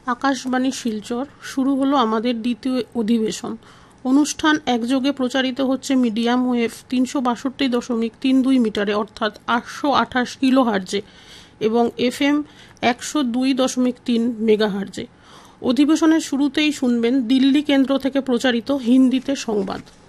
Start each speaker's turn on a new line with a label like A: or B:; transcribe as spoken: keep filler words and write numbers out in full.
A: আকাশবাণী শিলচর শুরু হলো আমাদের দ্বিতীয় অধিবেশন। অনুষ্ঠান একযোগে প্রচারিত হচ্ছে মিডিয়াম ওয়েভ তিনশো বাষট্টি দশমিক তিন দুই মিটারে অর্থাৎ আটশো আঠাশ কিলো হার্জে এবং এফ এম একশো দুই দশমিক তিন মেগা হার্জে। অধিবেশনের শুরুতেই শুনবেন দিল্লি কেন্দ্র থেকে প্রচারিত হিন্দিতে সংবাদ।